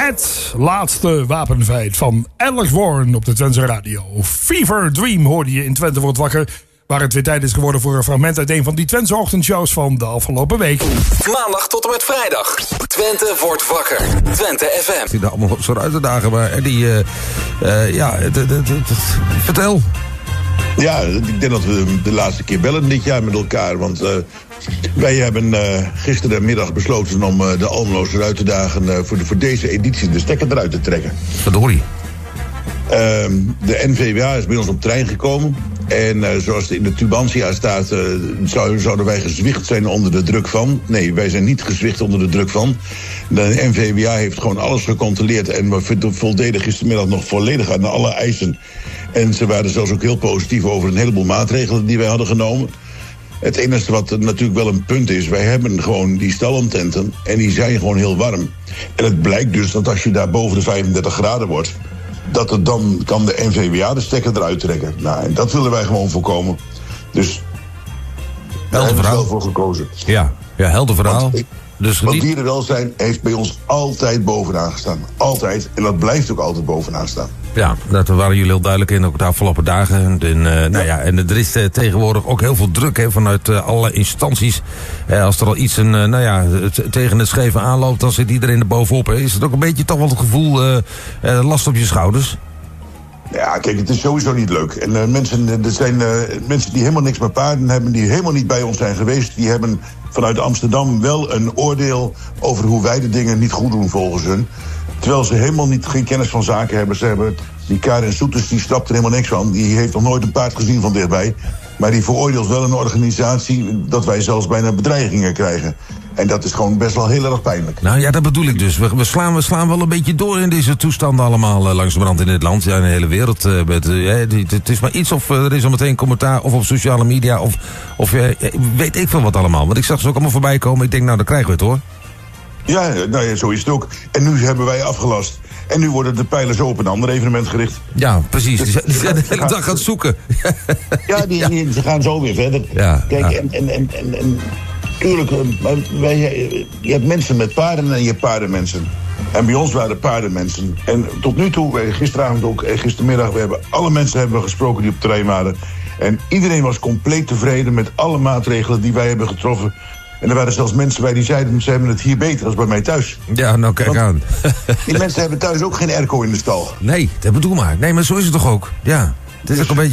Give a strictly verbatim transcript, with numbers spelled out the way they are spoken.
Het laatste wapenfeit van Alex Warren op de Twentse radio. Fever Dream hoorde je in Twente wordt wakker. Waar het weer tijd is geworden voor een fragment uit een van die Twentse ochtendshows van de afgelopen week. Maandag tot en met vrijdag. Twente wordt wakker. Twente F M. Ik zie daar allemaal zo uit te dagen, maar die, uh, uh, ja, d- d- d- d- vertel. Ja, ik denk dat we de laatste keer bellen dit jaar met elkaar. Want uh, wij hebben uh, gisterenmiddag besloten om uh, de Almeloos eruit te dagen uh, voor, de, voor deze editie de stekker eruit te trekken. Verdorie. Uh, de N V W A is bij ons op trein gekomen. En uh, zoals het in de Tubantia staat, uh, zou, zouden wij gezwicht zijn onder de druk van. Nee, wij zijn niet gezwicht onder de druk van. De N V W A heeft gewoon alles gecontroleerd en we voldeden gistermiddag nog volledig aan alle eisen. En ze waren zelfs ook heel positief over een heleboel maatregelen die wij hadden genomen. Het enige wat natuurlijk wel een punt is, wij hebben gewoon die stalantenten en die zijn gewoon heel warm. En het blijkt dus dat als je daar boven de vijfendertig graden wordt, dat het dan kan de N V W A de stekker eruit trekken. Nou, en dat willen wij gewoon voorkomen. Dus daar hebben we wel voor gekozen. Ja, ja, helder verhaal. Want, ik, dus want niet... dierenwelzijn heeft bij ons altijd bovenaan gestaan. Altijd. En dat blijft ook altijd bovenaan staan. Ja, daar waren jullie heel duidelijk in, ook de afgelopen dagen. En, uh, ja. Nou ja, en er is uh, tegenwoordig ook heel veel druk he, vanuit uh, alle instanties. Uh, als er al iets een, uh, nou ja, t- tegen het scheven aanloopt, dan zit iedereen er bovenop. Hè. Is het ook een beetje toch wel het gevoel uh, uh, last op je schouders? Ja, kijk, het is sowieso niet leuk. En uh, mensen, er zijn uh, mensen die helemaal niks met paarden hebben, die helemaal niet bij ons zijn geweest, die hebben vanuit Amsterdam wel een oordeel over hoe wij de dingen niet goed doen volgens hun. Terwijl ze helemaal niet, geen kennis van zaken hebben. Ze hebben die Karin Soeters, die snapt er helemaal niks van. Die heeft nog nooit een paard gezien van dichtbij. Maar die veroordeelt wel een organisatie dat wij zelfs bijna bedreigingen krijgen. En dat is gewoon best wel heel erg pijnlijk. Nou ja, dat bedoel ik dus. We, we, slaan, we slaan wel een beetje door in deze toestanden allemaal uh, langzamerhand in dit land. Ja, in de hele wereld. Uh, met, uh, het, het is maar iets of uh, er is al meteen commentaar of op sociale media of, of uh, weet ik veel wat allemaal. Want ik zag ze ook allemaal voorbij komen. Ik denk, nou, dan krijgen we het hoor. Ja, nou ja, zo is het ook. En nu hebben wij afgelast. En nu worden de pijlers op een ander evenement gericht. Ja, precies. Die zijn, die zijn de hele dag aan het zoeken. Ja, die, die, ze gaan zo weer verder. Ja, Kijk, ja. en, en, en, en, en tuurlijk, wij, je hebt mensen met paarden en je hebt paardenmensen. En bij ons waren paardenmensen. En tot nu toe, gisteravond ook, gistermiddag, we hebben alle mensen hebben we gesproken die op het terrein waren. En iedereen was compleet tevreden met alle maatregelen die wij hebben getroffen. En er waren zelfs mensen bij die zeiden, ze hebben het hier beter dan bij mij thuis. Ja, nou kijk Want aan. die mensen hebben thuis ook geen airco in de stal. Nee, dat bedoel maar. Nee, maar zo is het toch ook. Ja, het is Dus, ook een beetje...